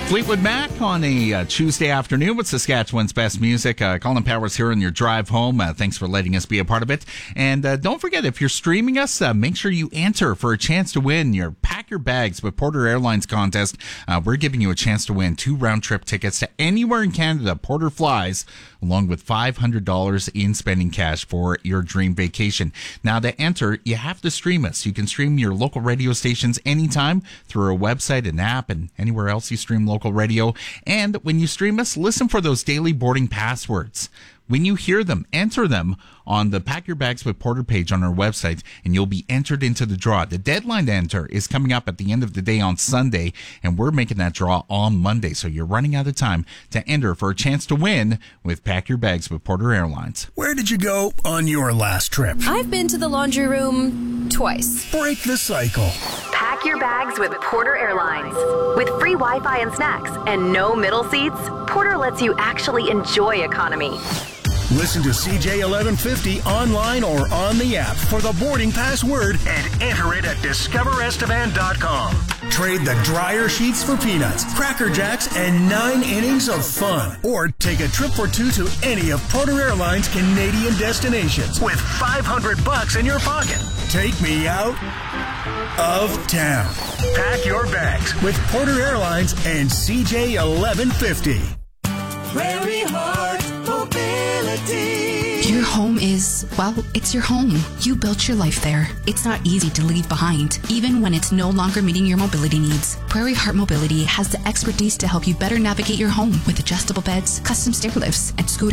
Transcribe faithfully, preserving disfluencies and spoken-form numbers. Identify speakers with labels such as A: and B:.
A: Fleetwood Mac on a uh, Tuesday afternoon with Saskatchewan's best music. Uh, Colin Powers here on your drive home. Uh, thanks for letting us be a part of it. And uh, don't forget, if you're streaming us, uh, make sure you enter for a chance to win your Pack Your Bags with Porter Airlines contest. Uh, we're giving you a chance to win two round-trip tickets to anywhere in Canada Porter flies, along with five hundred dollars in spending cash for your dream vacation. Now, to enter, you have to stream us. You can stream your local radio stations anytime through our website, an app, and anywhere else you stream local radio. And when you stream us, listen for those daily boarding passwords. When you hear them, enter them on the Pack Your Bags with Porter page on our website, and you'll be entered into the draw. The deadline to enter is coming up at the end of the day on Sunday, and we're making that draw on Monday. So you're running out of time to enter for a chance to win with Pack Your Bags with Porter Airlines.
B: Where did you go on your last trip?
C: I've been to the laundry room twice.
B: Break the cycle.
D: Pack your bags with Porter Airlines. With free Wi-Fi and snacks and no middle seats, Porter lets you actually enjoy economy.
B: Listen to C J eleven fifty online or on the app for the boarding pass word and enter it at discover estevan dot com. Trade the dryer sheets for peanuts, Cracker Jacks, and nine innings of fun. Or take a trip for two to any of Porter Airlines' Canadian destinations with five hundred bucks in your pocket. Take me out of town. Pack your bags with Porter Airlines and C J eleven fifty.
E: Prairie Heart Mobility.
F: Your home is, well, it's your home. You built your life there. It's not easy to leave behind, even when it's no longer meeting your mobility needs. Prairie Heart Mobility has the expertise to help you better navigate your home with adjustable beds, custom stair lifts, and scooters.